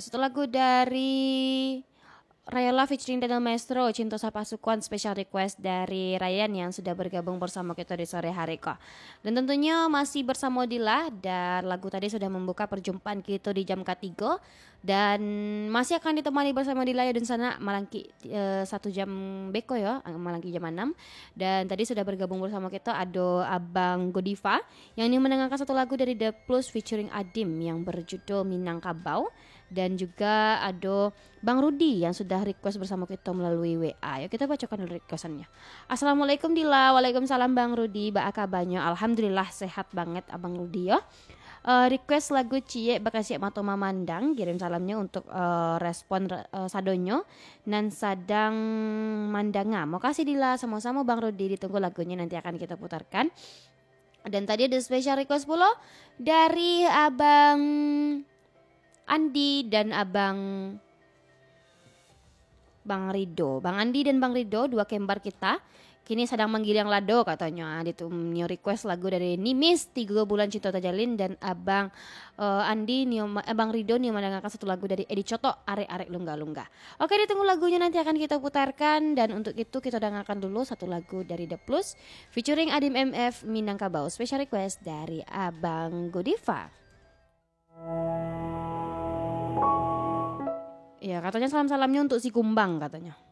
Satu lagu dari Rayola featuring Daniel Maestro, Cinta Sapa Sukuan, special request dari Ryan yang sudah bergabung bersama kita di sore hari kok. Dan tentunya masih bersama Dila, dan lagu tadi sudah membuka perjumpaan kita di jam ketiga. Dan masih akan ditemani bersama Dila ya dan sana Malangki 1 jam beko ya, Malangki jam 6. Dan tadi sudah bergabung bersama kita ada Abang Godiva yang ini mendengarkan satu lagu dari The Plus featuring Adim yang berjudul Minangkabau. Dan juga ada Bang Rudi yang sudah request bersama kita melalui WA. Yuk kita bacakan dulu requestannya. Assalamualaikum Dila. Waalaikumsalam Bang Rudi. Ba kabarnya? Alhamdulillah sehat banget Abang Rudi ya. Request lagu Cie Bakasi Mato Mamandang. Kirim salamnya untuk respon sadonyo nan sadang mandanga. Makasih Dila, sama-sama Bang Rudi. Ditunggu lagunya nanti akan kita putarkan. Dan tadi ada special request pula dari Abang Andi dan Bang Rido. Bang Andi dan Bang Rido, dua kembar kita, kini sedang menggiling lado katanya. Itu new request lagu dari Nimis 3 bulan Cinta Tajalin. Dan Abang Andi, Bang Rido nih mendengarkan satu lagu dari Edi Coto, Arek-Arek Lungga-Lungga. Oke, ditunggu lagunya nanti akan kita putarkan. Dan untuk itu kita dengarkan dulu satu lagu dari The Plus featuring Adim MF, Minangkabau, special request dari Abang Godiva. Ya katanya salam-salamnya untuk si Kumbang katanya.